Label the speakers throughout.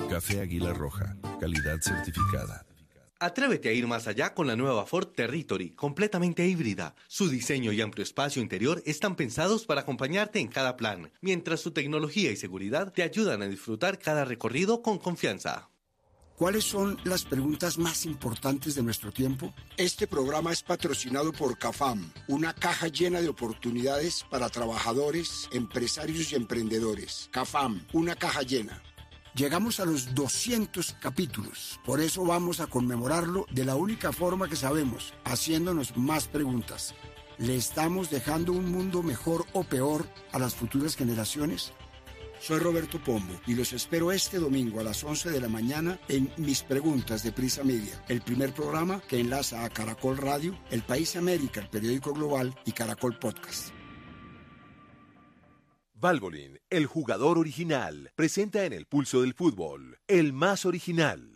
Speaker 1: Café Águila Roja, calidad certificada.
Speaker 2: Atrévete a ir más allá con la nueva Ford Territory, completamente híbrida. Su diseño y amplio espacio interior están pensados para acompañarte en cada plan, mientras su tecnología y seguridad te ayudan a disfrutar cada recorrido con confianza.
Speaker 3: ¿Cuáles son las preguntas más importantes de nuestro tiempo? Este programa es patrocinado por CAFAM, una caja llena de oportunidades para trabajadores, empresarios y emprendedores. CAFAM, una caja llena. Llegamos a los 200 capítulos, por eso vamos a conmemorarlo de la única forma que sabemos, haciéndonos más preguntas. ¿Le estamos dejando un mundo mejor o peor a las futuras generaciones? Soy Roberto Pombo y los espero este domingo a las 11 de la mañana en Mis Preguntas de Prisa Media, el primer programa que enlaza a Caracol Radio, El País América, el periódico global y Caracol Podcast.
Speaker 4: Valvoline, el jugador original, presenta en el pulso del fútbol, el más original.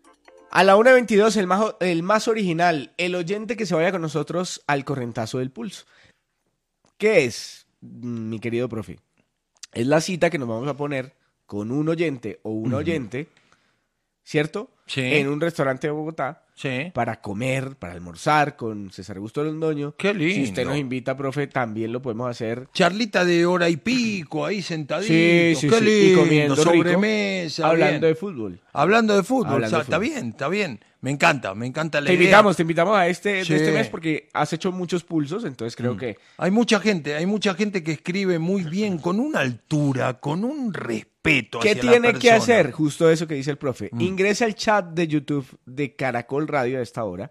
Speaker 5: A la 1:22, el más original, el oyente que se vaya con nosotros al correntazo del pulso. ¿Qué es, mi querido profe? Es la cita que nos vamos a poner con un oyente o una oyente, ¿cierto?
Speaker 6: Sí.
Speaker 5: En un restaurante de Bogotá.
Speaker 6: Sí.
Speaker 5: Para comer, para almorzar con César Augusto Londoño.
Speaker 6: Qué lindo.
Speaker 5: Si usted nos invita, profe, también lo podemos hacer.
Speaker 6: Charlita de hora y pico, ahí sentadito.
Speaker 5: Sí,
Speaker 6: Qué lindo,
Speaker 5: y comiendo
Speaker 6: sobremesa.
Speaker 5: rico, hablando
Speaker 6: bien.
Speaker 5: de fútbol.
Speaker 6: Hablando de fútbol,
Speaker 5: Hablando de
Speaker 6: está
Speaker 5: fútbol.
Speaker 6: bien, está bien. Me encanta la
Speaker 5: Te
Speaker 6: idea.
Speaker 5: invitamos a este
Speaker 6: Sí.
Speaker 5: de este mes porque has hecho muchos pulsos, entonces creo que...
Speaker 6: Hay mucha gente que escribe muy bien, con una altura, con un respeto
Speaker 5: ¿Qué
Speaker 6: hacia la
Speaker 5: tiene que
Speaker 6: persona.
Speaker 5: hacer? Justo eso que dice el profe. Ingresa al chat de YouTube de Caracol Radio a esta hora,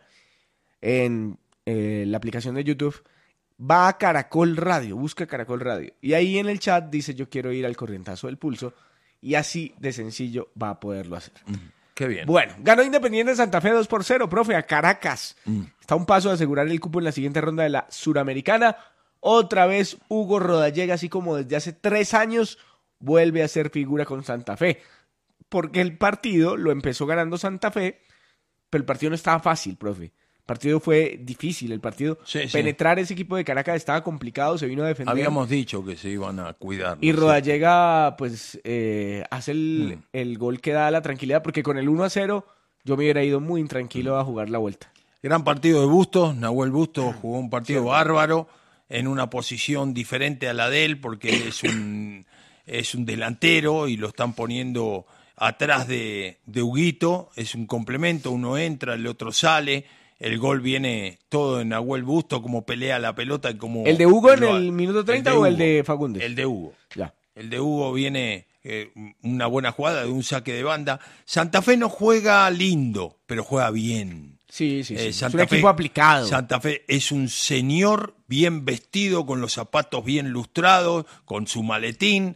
Speaker 5: en la aplicación de YouTube, va a Caracol Radio, busca Caracol Radio, y ahí en el chat dice yo quiero ir al corrientazo del pulso, y así de sencillo va a poderlo hacer.
Speaker 6: Qué bien.
Speaker 5: Bueno, ganó Independiente Santa Fe 2-0, profe, a Caracas. Está a un paso de asegurar el cupo en la siguiente ronda de la Suramericana. Otra vez Hugo Rodallega, así como desde hace 3 años, vuelve a ser figura con Santa Fe. Porque el partido lo empezó ganando Santa Fe, pero el partido no estaba fácil, profe. El partido fue difícil, penetrar ese equipo de Caracas estaba complicado, se vino a defender.
Speaker 6: Habíamos dicho que se iban a cuidar.
Speaker 5: Y Rodallega, pues, hace el gol que da la tranquilidad, porque con el 1-0 yo me hubiera ido muy intranquilo a jugar la vuelta.
Speaker 6: Gran partido de Bustos, Nahuel Bustos jugó un partido bárbaro, en una posición diferente a la de él, porque es un delantero y lo están poniendo atrás de Huguito, es un complemento, uno entra, el otro sale. El gol viene todo en Nahuel Bustos, como pelea la pelota y como...
Speaker 5: ¿El de Hugo en el minuto 30 o el de Fagundes?
Speaker 6: El de Hugo.
Speaker 5: Ya.
Speaker 6: El de Hugo viene una buena jugada de un saque de banda. Santa Fe no juega lindo, pero juega bien.
Speaker 5: Sí. Es
Speaker 6: Santa
Speaker 5: un equipo aplicado.
Speaker 6: Santa Fe es un señor bien vestido, con los zapatos bien lustrados, con su maletín.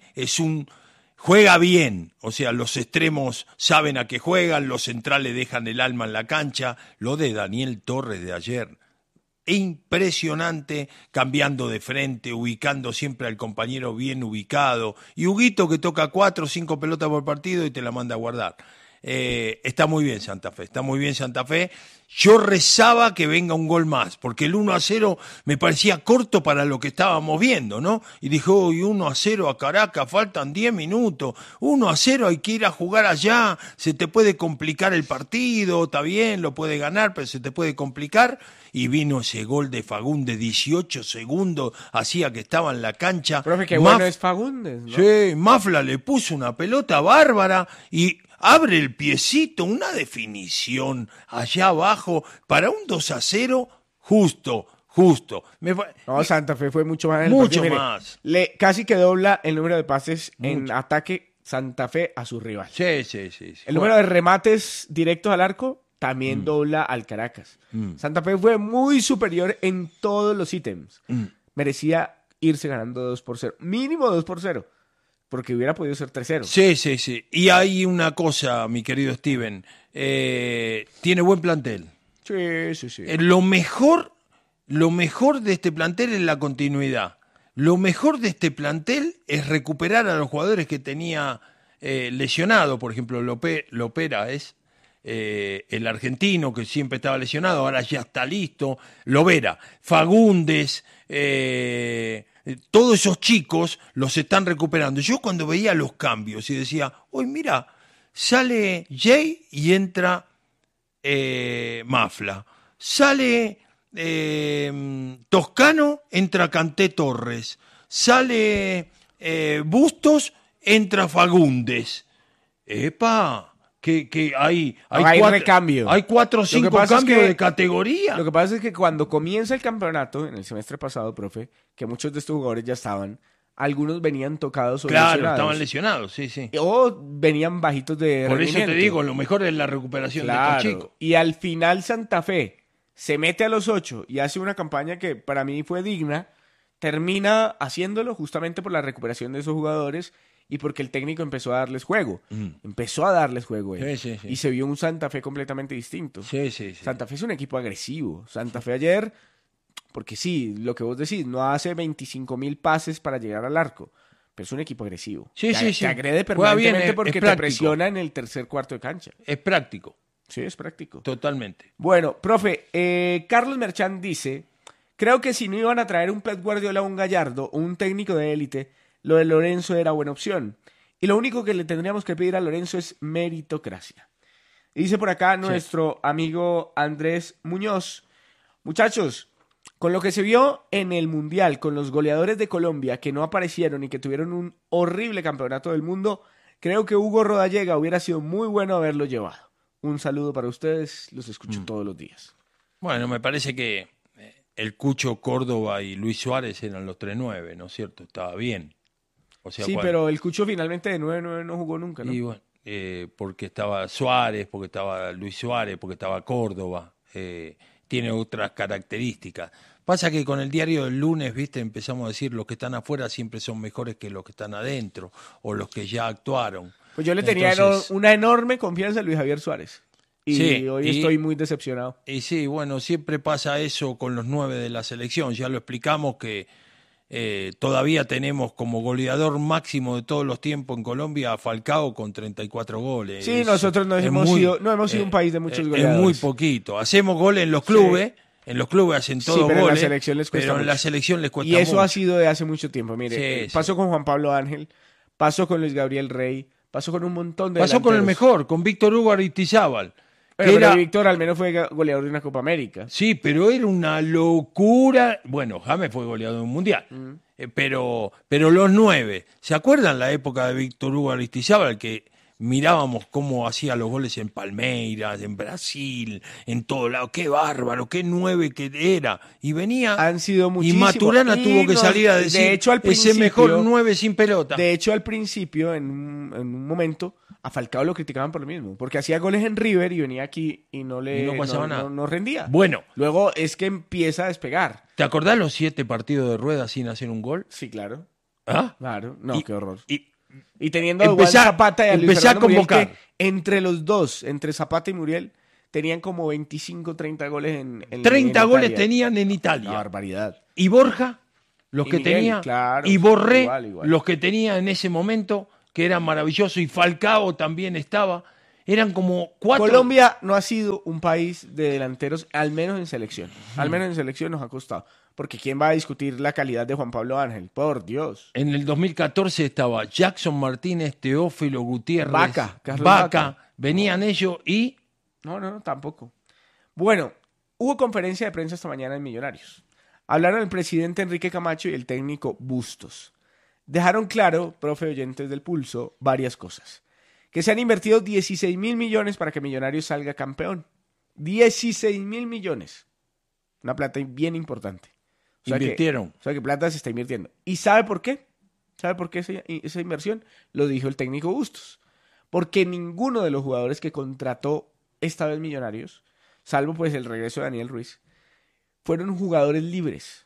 Speaker 6: Juega bien, o sea, los extremos saben a qué juegan, los centrales dejan el alma en la cancha. Lo de Daniel Torres de ayer, impresionante, cambiando de frente, ubicando siempre al compañero bien ubicado. Y Huguito que toca 4 o 5 pelotas por partido y te la manda a guardar. Está muy bien Santa Fe. Yo rezaba que venga un gol más, porque el 1-0 me parecía corto para lo que estábamos viendo, ¿no? Y dije, uy, 1-0 a Caracas, faltan 10 minutos, 1-0 hay que ir a jugar allá, se te puede complicar el partido, está bien, lo puede ganar, pero se te puede complicar. Y vino ese gol de Fagundes, 18 segundos, hacía que estaba en la cancha.
Speaker 5: Profe, qué bueno es Fagundes, ¿no?
Speaker 6: Sí, Mafla le puso una pelota bárbara y abre el piecito, una definición allá abajo para un 2-0 justo.
Speaker 5: No, Santa Fe fue mucho más en el
Speaker 6: Mucho
Speaker 5: partido.
Speaker 6: más.
Speaker 5: Casi que dobla el número de pases en ataque Santa Fe a su rival.
Speaker 6: Sí.
Speaker 5: El número de remates directos al arco también dobla al Caracas. Santa Fe fue muy superior en todos los ítems. Merecía irse ganando 2-0. Mínimo 2-0. Porque hubiera podido ser 3-0.
Speaker 6: Sí. Y hay una cosa, mi querido Steven. Tiene buen plantel.
Speaker 5: Sí.
Speaker 6: Lo mejor de este plantel es la continuidad. Lo mejor de este plantel es recuperar a los jugadores que tenía lesionado. Por ejemplo, Lopera es el argentino que siempre estaba lesionado, ahora ya está listo. Lovera, Fagundes, todos esos chicos los están recuperando. Yo cuando veía los cambios y decía, uy, mira, sale Jay y entra Mafla. Sale Toscano, entra Kanté Torres. Sale Bustos, entra Fagundes. ¡Epa! Que hay
Speaker 5: recambio.
Speaker 6: Hay 4 o 5 cambios de categoría.
Speaker 5: Lo que pasa es que cuando comienza el campeonato, en el semestre pasado, profe, que muchos de estos jugadores ya estaban, algunos venían tocados o lesionados.
Speaker 6: Estaban lesionados, sí.
Speaker 5: O venían bajitos de
Speaker 6: Por
Speaker 5: rendimiento.
Speaker 6: eso te digo, lo mejor es la recuperación de estos chicos.
Speaker 5: Y al final Santa Fe se mete a los 8 y hace una campaña que para mí fue digna, termina haciéndolo justamente por la recuperación de esos jugadores y porque el técnico empezó a darles juego. Empezó a darles juego él.
Speaker 6: Sí.
Speaker 5: Y se vio un Santa Fe completamente distinto.
Speaker 6: Sí.
Speaker 5: Santa Fe es un equipo agresivo. Santa Fe ayer, porque sí, lo que vos decís, no hace 25.000 pases para llegar al arco, pero es un equipo agresivo.
Speaker 6: Sí.
Speaker 5: Te agrede
Speaker 6: Juega bien,
Speaker 5: permanentemente
Speaker 6: es
Speaker 5: porque te
Speaker 6: práctico.
Speaker 5: presiona en el tercer cuarto de cancha.
Speaker 6: Es práctico.
Speaker 5: Sí, es práctico.
Speaker 6: Totalmente.
Speaker 5: Bueno, profe, Carlos Merchán dice, creo que si no iban a traer un Pep Guardiola o un Gallardo o un técnico de élite, lo de Lorenzo era buena opción. Y lo único que le tendríamos que pedir a Lorenzo es meritocracia. Y dice por acá nuestro amigo Andrés Muñoz, muchachos, con lo que se vio en el Mundial, con los goleadores de Colombia que no aparecieron y que tuvieron un horrible campeonato del mundo, creo que Hugo Rodallega hubiera sido muy bueno haberlo llevado. Un saludo para ustedes, los escucho todos los días.
Speaker 6: Bueno, me parece que el Cucho, Córdoba y Luis Suárez eran los 3-9, ¿no es cierto? Estaba bien. O sea,
Speaker 5: sí, pero el Cucho finalmente de 9-9 no jugó nunca, ¿no?
Speaker 6: Y bueno, porque estaba Suárez, porque estaba Luis Suárez, porque estaba Córdoba. Tiene otras características. Pasa que con el diario del lunes, viste, empezamos a decir los que están afuera siempre son mejores que los que están adentro o los que ya actuaron.
Speaker 5: Pues yo le tenía una enorme confianza a Luis Javier Suárez. Y hoy estoy muy decepcionado.
Speaker 6: Y sí, bueno, siempre pasa eso con los 9 de la selección. Ya lo explicamos que todavía tenemos como goleador máximo de todos los tiempos en Colombia a Falcao con 34 goles.
Speaker 5: Sí, nosotros no hemos sido un país de muchos goleadores.
Speaker 6: Es muy poquito. Hacemos goles en los clubes. Sí. En los clubes hacen todos
Speaker 5: pero
Speaker 6: goles,
Speaker 5: en la selección les cuesta
Speaker 6: pero en
Speaker 5: mucho.
Speaker 6: la selección les cuesta
Speaker 5: mucho. Y eso
Speaker 6: mucho.
Speaker 5: Ha sido de hace mucho tiempo. Mire, pasó con Juan Pablo Ángel, pasó con Luis Gabriel Rey, pasó con un montón de
Speaker 6: Pasó
Speaker 5: delanteros.
Speaker 6: con el mejor, con Víctor Hugo Aristizábal.
Speaker 5: Pero Víctor al menos fue goleador de una Copa América.
Speaker 6: Sí, pero era una locura. Bueno, James fue goleador de un mundial. Pero los 9, ¿se acuerdan la época de Víctor Hugo Aristizábal que mirábamos cómo hacía los goles en Palmeiras, en Brasil, en todo lado? ¡Qué bárbaro! ¡Qué 9 que era! Y venía...
Speaker 5: Han sido muchísimos.
Speaker 6: Y Maturana tuvo que salir a decir,
Speaker 5: de hecho, al
Speaker 6: ese mejor 9 sin pelota.
Speaker 5: De hecho, al principio, en un momento, a Falcao lo criticaban por lo mismo. Porque hacía goles en River y venía aquí y no
Speaker 6: pasaba nada.
Speaker 5: No rendía.
Speaker 6: Bueno.
Speaker 5: Luego es que empieza a despegar.
Speaker 6: ¿Te acordás los 7 partidos de Rueda sin hacer un gol?
Speaker 5: Sí, claro.
Speaker 6: ¿Ah?
Speaker 5: Claro. No, qué horror. Y teniendo a
Speaker 6: empezá,
Speaker 5: Zapata y a Luis
Speaker 6: empezá a
Speaker 5: Fernando Muriel,
Speaker 6: convocar.
Speaker 5: que entre los dos, entre Zapata y Muriel, tenían como 25, 30 goles en
Speaker 6: 30 goles
Speaker 5: Italia.
Speaker 6: Tenían en Italia.
Speaker 5: Una barbaridad.
Speaker 6: Y Borja, los
Speaker 5: Y
Speaker 6: que
Speaker 5: Miguel,
Speaker 6: tenía.
Speaker 5: claro,
Speaker 6: y Borré,
Speaker 5: igual.
Speaker 6: los que tenía en ese momento, que eran maravillosos. Y Falcao también estaba. Eran como 4.
Speaker 5: Colombia no ha sido un país de delanteros, al menos en selección. Al menos en selección nos ha costado. Porque ¿quién va a discutir la calidad de Juan Pablo Ángel? Por Dios.
Speaker 6: En el 2014 estaba Jackson Martínez, Teófilo Gutiérrez,
Speaker 5: Carlos
Speaker 6: Vaca. Venían ellos y...
Speaker 5: No, tampoco. Bueno, hubo conferencia de prensa esta mañana en Millonarios. Hablaron el presidente Enrique Camacho y el técnico Bustos. Dejaron claro, profe oyentes del Pulso, varias cosas. Que se han invertido 16.000 millones para que Millonarios salga campeón. 16.000 millones. Una plata bien importante.
Speaker 6: Invirtieron.
Speaker 5: O sea que plata se está invirtiendo. ¿Y sabe por qué? ¿Sabe por qué esa inversión? Lo dijo el técnico Bustos. Porque ninguno de los jugadores que contrató esta vez Millonarios, salvo pues el regreso de Daniel Ruiz, fueron jugadores libres.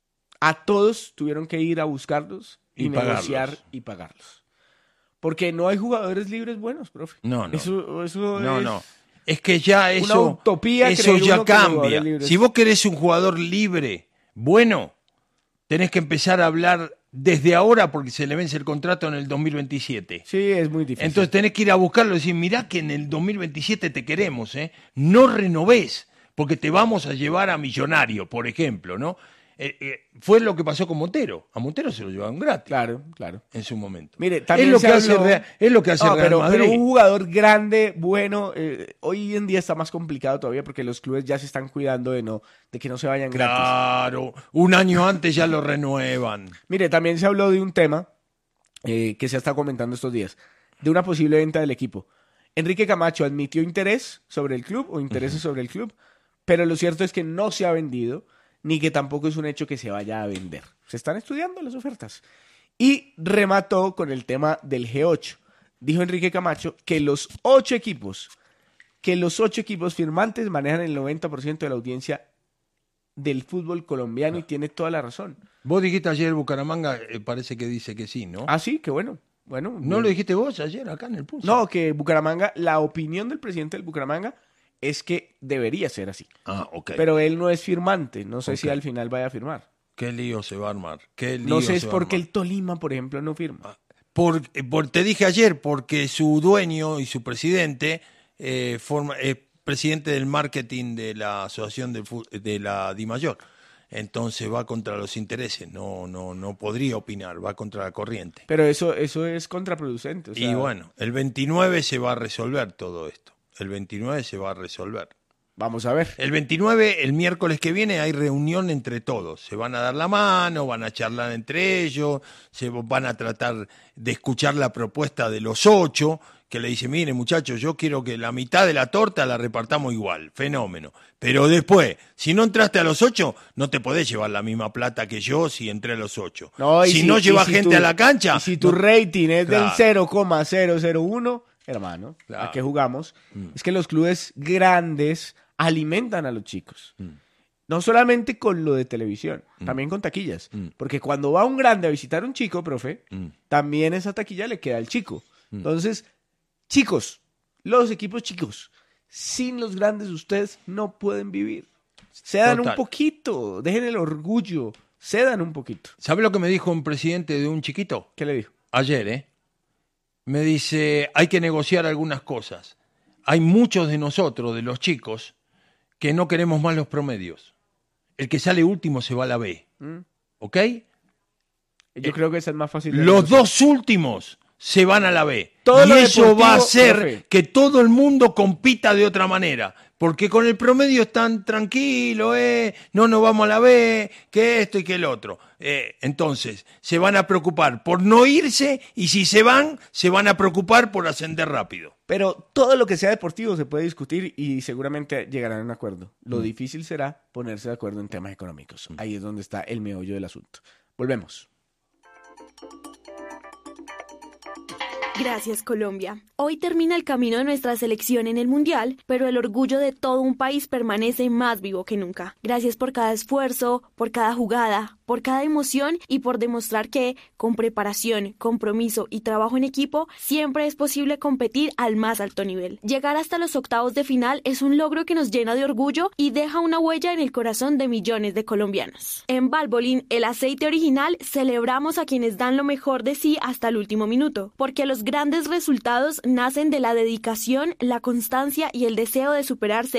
Speaker 5: A todos tuvieron que ir a buscarlos y negociar y pagarlos. Porque no hay jugadores libres buenos, profe.
Speaker 6: No.
Speaker 5: Eso
Speaker 6: No. Es que ya eso,
Speaker 5: una utopía,
Speaker 6: eso ya cambia.
Speaker 5: Si
Speaker 6: Si vos querés un jugador libre, bueno, tenés que empezar a hablar desde ahora porque se le vence el contrato en el 2027.
Speaker 5: Sí, es muy difícil.
Speaker 6: Entonces tenés que ir a buscarlo y decir, mirá que en el 2027 te queremos, no renovés, porque te vamos a llevar a Millonario, por ejemplo, ¿no? Fue lo que pasó con Montero. A Montero se lo llevaron gratis.
Speaker 5: Claro.
Speaker 6: En su momento.
Speaker 5: Mire, también
Speaker 6: es lo que hace
Speaker 5: habló...
Speaker 6: Real Madrid.
Speaker 5: Pero un jugador grande, bueno, hoy en día está más complicado todavía porque los clubes ya se están cuidando de que no se vayan gratis.
Speaker 6: Claro, un año antes ya lo renuevan.
Speaker 5: Mire, también se habló de un tema que se ha estado comentando estos días, de una posible venta del equipo. Enrique Camacho admitió interés sobre el club o intereses sobre el club, pero lo cierto es que no se ha vendido, ni que tampoco es un hecho que se vaya a vender. Se están estudiando las ofertas. Y remató con el tema del G8. Dijo Enrique Camacho que los 8 equipos firmantes manejan el 90% de la audiencia del fútbol colombiano y tiene toda la razón.
Speaker 6: Vos dijiste ayer Bucaramanga, parece que dice que sí, ¿no?
Speaker 5: Ah, sí, qué bueno. Bueno,
Speaker 6: ¿No lo dijiste vos ayer acá en el Pulso?
Speaker 5: No, que Bucaramanga, la opinión del presidente del Bucaramanga es que debería ser así.
Speaker 6: Ah, ok.
Speaker 5: Pero él no es firmante, no sé si al final vaya a firmar.
Speaker 6: ¿Qué lío se va a armar?
Speaker 5: No sé, es porque el Tolima, por ejemplo, no firma.
Speaker 6: Te dije ayer, porque su dueño y su presidente es presidente del marketing de la asociación de la DIMAYOR. Entonces va contra los intereses, no podría opinar, va contra la corriente.
Speaker 5: Pero eso es contraproducente. O sea...
Speaker 6: Y bueno, el 29 se va a resolver todo esto. El 29 se va a resolver.
Speaker 5: Vamos a ver.
Speaker 6: El 29, el miércoles que viene, hay reunión entre todos. Se van a dar la mano, van a charlar entre ellos, se van a tratar de escuchar la propuesta de los 8, que le dice, mire muchachos, yo quiero que la mitad de la torta la repartamos igual, fenómeno. Pero después, si no entraste a los 8, no te podés llevar la misma plata que yo si entré a los 8.
Speaker 5: No,
Speaker 6: si no llevas gente a la cancha...
Speaker 5: Y si tu rating es
Speaker 6: Claro.
Speaker 5: del 0,001, hermano,
Speaker 6: Claro.
Speaker 5: ¿a qué jugamos? Es que los clubes grandes alimentan a los chicos. No solamente con lo de televisión, también con taquillas. Porque cuando va un grande a visitar a un chico, profe, también esa taquilla le queda al chico. Entonces, chicos, los equipos chicos, sin los grandes ustedes no pueden vivir. Cedan
Speaker 6: Total.
Speaker 5: un poquito, dejen el orgullo, cedan un poquito.
Speaker 6: ¿Sabe lo que me dijo un presidente de un chiquito?
Speaker 5: ¿Qué le dijo?
Speaker 6: Ayer, me dice, hay que negociar algunas cosas. Hay muchos de nosotros, de los chicos, que no queremos más los promedios. El que sale último se va a la B. ¿Ok?
Speaker 5: Yo creo que esa es más fácil. de
Speaker 6: Los
Speaker 5: negociar.
Speaker 6: 2 últimos se van a la B.
Speaker 5: Todo
Speaker 6: y
Speaker 5: lo
Speaker 6: eso
Speaker 5: deportivo,
Speaker 6: va a hacer
Speaker 5: profe.
Speaker 6: que todo el mundo compita de otra manera. Porque con el promedio están tranquilos, no nos vamos a la B, que esto y que el otro. Entonces, se van a preocupar por no irse y si se van a preocupar por ascender rápido.
Speaker 5: Pero todo lo que sea deportivo se puede discutir y seguramente llegarán a un acuerdo. Lo difícil será ponerse de acuerdo en temas económicos. Ahí es donde está el meollo del asunto. Volvemos.
Speaker 7: Gracias, Colombia. Hoy termina el camino de nuestra selección en el Mundial, pero el orgullo de todo un país permanece más vivo que nunca. Gracias por cada esfuerzo, por cada jugada, por cada emoción y por demostrar que, con preparación, compromiso y trabajo en equipo, siempre es posible competir al más alto nivel. Llegar hasta los octavos de final es un logro que nos llena de orgullo y deja una huella en el corazón de millones de colombianos. En Valvoline, el aceite original, celebramos a quienes dan lo mejor de sí hasta el último minuto, porque los grandes resultados nacen de la dedicación, la constancia y el deseo de superarse